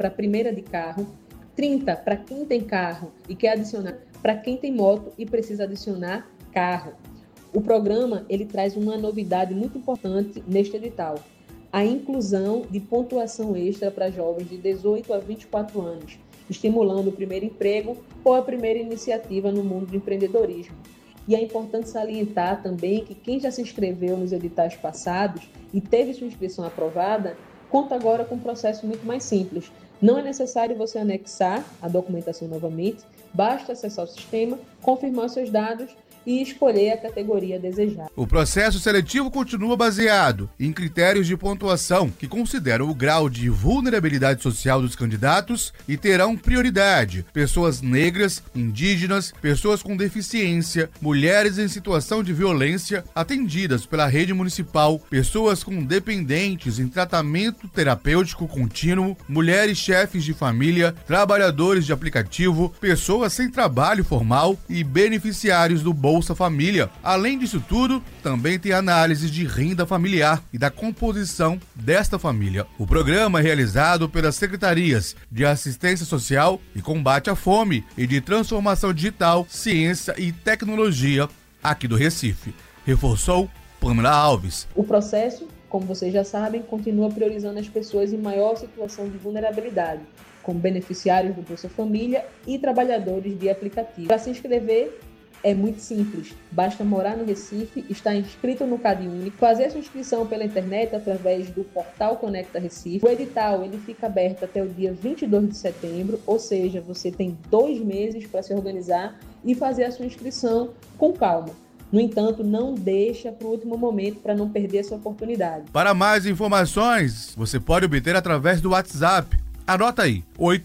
para a primeira de carro, 30 para quem tem carro e quer adicionar para quem tem moto e precisa adicionar carro. O programa ele traz uma novidade muito importante neste edital, a inclusão de pontuação extra para jovens de 18 a 24 anos, estimulando o primeiro emprego ou a primeira iniciativa no mundo do empreendedorismo. E é importante salientar também que quem já se inscreveu nos editais passados e teve sua inscrição aprovada, conta agora com um processo muito mais simples. Não é necessário você anexar a documentação novamente, basta acessar o sistema, confirmar seus dados e escolher a categoria desejada. O processo seletivo continua baseado em critérios de pontuação que consideram o grau de vulnerabilidade social dos candidatos e terão prioridade pessoas negras, indígenas, pessoas com deficiência, mulheres em situação de violência atendidas pela rede municipal, pessoas com dependentes em tratamento terapêutico contínuo, mulheres chefes de família, trabalhadores de aplicativo, pessoas sem trabalho formal e beneficiários do Bolsa Família. Além disso tudo, também tem análise de renda familiar e da composição desta família. O programa é realizado pelas Secretarias de Assistência Social e Combate à Fome e de Transformação Digital, Ciência e Tecnologia aqui do Recife. Reforçou Pamela Alves. O processo, como vocês já sabem, continua priorizando as pessoas em maior situação de vulnerabilidade, como beneficiários do Bolsa Família e trabalhadores de aplicativo. Para se inscrever, é muito simples, basta morar no Recife, estar inscrito no CadÚnico, fazer sua inscrição pela internet através do portal Conecta Recife. O edital ele fica aberto até o dia 22 de setembro, ou seja, você tem 2 meses para se organizar e fazer a sua inscrição com calma. No entanto, não deixa para o último momento para não perder essa oportunidade. Para mais informações, você pode obter através do WhatsApp. Anota aí,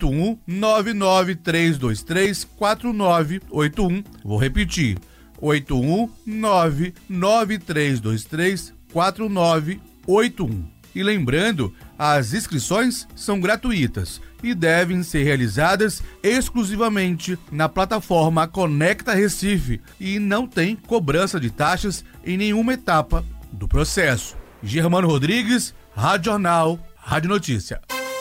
81993234981. Vou repetir, 81993234981. E lembrando, as inscrições são gratuitas e devem ser realizadas exclusivamente na plataforma Conecta Recife e não tem cobrança de taxas em nenhuma etapa do processo. Germano Rodrigues, Rádio Jornal, Rádio Notícia.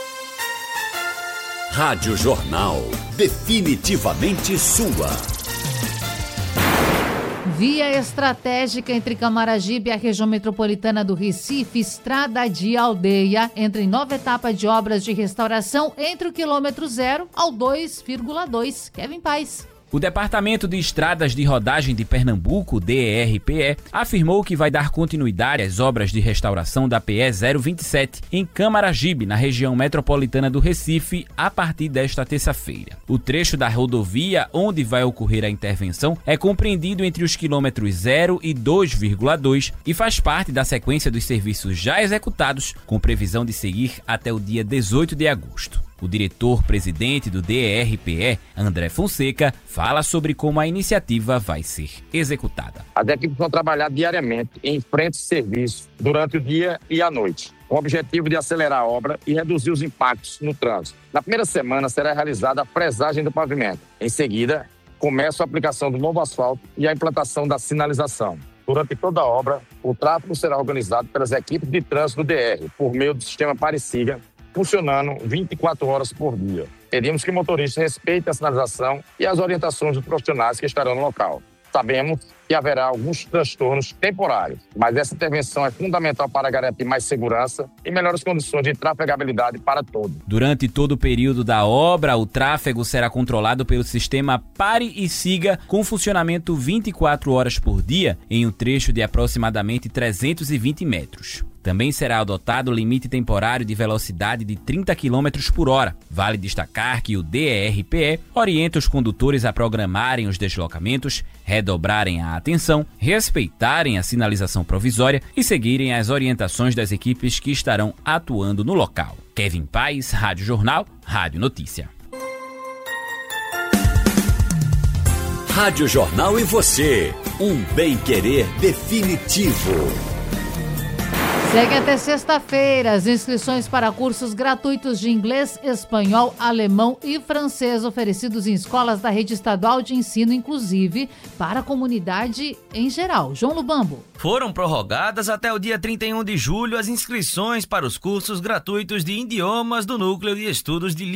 Rádio Jornal, definitivamente sua. Via estratégica entre Camaragibe e a região metropolitana do Recife, Estrada de Aldeia, entra em nova etapa de obras de restauração entre o quilômetro 0 ao 2,2. Kevin Paz. O Departamento de Estradas de Rodagem de Pernambuco, DERPE, afirmou que vai dar continuidade às obras de restauração da PE 027 em Camaragibe, na região metropolitana do Recife, a partir desta terça-feira. O trecho da rodovia onde vai ocorrer a intervenção é compreendido entre os quilômetros 0 e 2,2 e faz parte da sequência dos serviços já executados, com previsão de seguir até o dia 18 de agosto. O diretor-presidente do DERPE, André Fonseca, fala sobre como a iniciativa vai ser executada. As equipes vão trabalhar diariamente em frente de serviço durante o dia e a noite, com o objetivo de acelerar a obra e reduzir os impactos no trânsito. Na primeira semana será realizada a fresagem do pavimento. Em seguida, começa a aplicação do novo asfalto e a implantação da sinalização. Durante toda a obra, o tráfego será organizado pelas equipes de trânsito do DR, por meio do sistema Pare-Siga, funcionando 24 horas por dia. Pedimos que o motorista respeite a sinalização e as orientações dos profissionais que estarão no local. Sabemos que haverá alguns transtornos temporários, mas essa intervenção é fundamental para garantir mais segurança e melhores condições de trafegabilidade para todos. Durante todo o período da obra, o tráfego será controlado pelo sistema Pare e Siga, com funcionamento 24 horas por dia, em um trecho de aproximadamente 320 metros. Também será adotado o limite temporário de velocidade de 30 km por hora. Vale destacar que o DERPE orienta os condutores a programarem os deslocamentos, redobrarem a atenção, respeitarem a sinalização provisória e seguirem as orientações das equipes que estarão atuando no local. Kevin Paz, Rádio Jornal, Rádio Notícia. Rádio Jornal e você, um bem-querer definitivo. Segue até sexta-feira as inscrições para cursos gratuitos de inglês, espanhol, alemão e francês oferecidos em escolas da rede estadual de ensino, inclusive para a comunidade em geral. João Lubambo. Foram prorrogadas até o dia 31 de julho as inscrições para os cursos gratuitos de idiomas do Núcleo de Estudos de